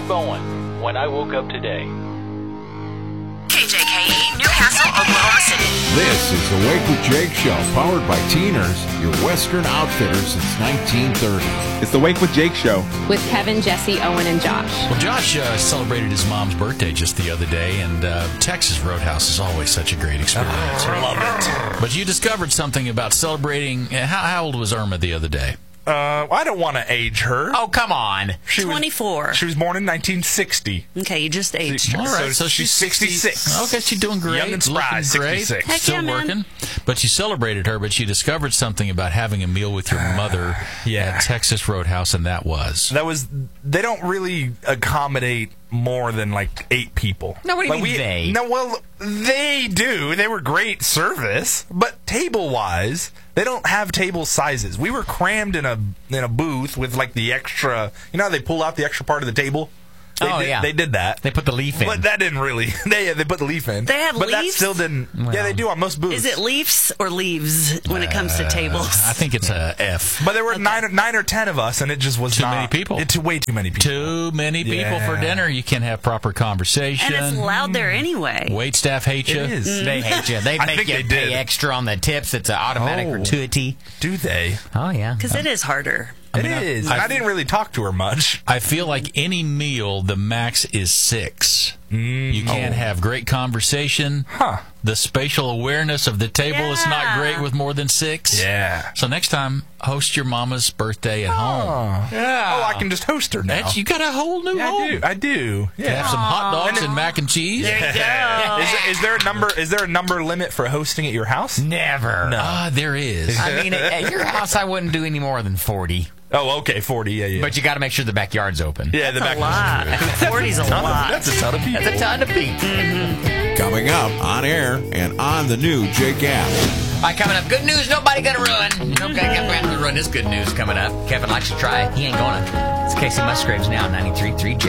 Bowen, When I Woke Up Today. KJKE, Newcastle, Oklahoma City. This is the Wake with Jake Show, powered by Teeners, your Western outfitter since 1930. It's the Wake with Jake Show. With Kevin, Jesse, Owen, and Josh. Well, Josh celebrated his mom's birthday just the other day, and Texas Roadhouse is always such a great experience. Love it. But you discovered something about celebrating. How old was Irma the other day? I don't want to age her. Oh, come on. She 24. She was born in 1960. Okay, you just aged her. All right, so she's 66. Okay, she's doing great. Young and spry, Looking great. 66. Heck Still yeah, man. working. But you celebrated her, but you discovered something about having a meal with your mother at Texas Roadhouse, and that was? They don't really accommodate more than like 8 people. No, what do you mean they? No, well, they do. They were great service, but table-wise, they don't have table sizes. We were crammed in a booth with like the extra. You know how they pull out the extra part of the table? They did that. They put the leaf in. But that didn't really. They put the leaf in. They have but leaves? that still didn't. Yeah, they do on most booths. Is it leaves or leaves when it comes to tables? I think it's a F. But there were 9 or 10 of us, and it just was Too many people. Way too many people. Too many people for dinner. You can't have proper conversation. And it's loud there anyway. Wait staff hate you. It is. They hate you. They I make think you they pay did. extra on the tips. It's an automatic gratuity. Do they? Oh, yeah. Because it is harder. It is. I didn't really talk to her much. I feel like any meal, the max is 6. You can't have great conversation. Huh. The spatial awareness of the table is not great with more than 6. Yeah. So next time, host your mama's birthday at home. Yeah. Oh, I can just host her now. You got a whole new home. I do. Yeah. Have some hot dogs and mac and cheese. There you go. Is there a number? Is there a number limit for hosting at your house? Never. No. There is. I mean, at your house, I wouldn't do any more than 40. Oh, okay, 40. Yeah. But you got to make sure the backyard's open. Yeah, the back. A lot. 40's a lot. That's a ton of people. That's a ton of people. Coming up on air and on the new Jake app. All right, coming up. Good news nobody gonna ruin. Nobody gonna ruin this good news coming up. Kevin likes to try. He ain't gonna. It's Casey Musgraves now, 93.3 J.